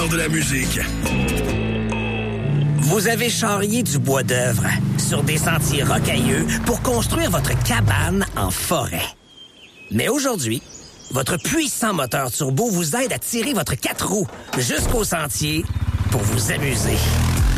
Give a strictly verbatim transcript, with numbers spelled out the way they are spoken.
l'heure de la musique. Vous avez charrié du bois d'œuvre sur des sentiers rocailleux pour construire votre cabane en forêt. Mais aujourd'hui, votre puissant moteur turbo vous aide à tirer votre quatre roues jusqu'au sentier pour vous amuser.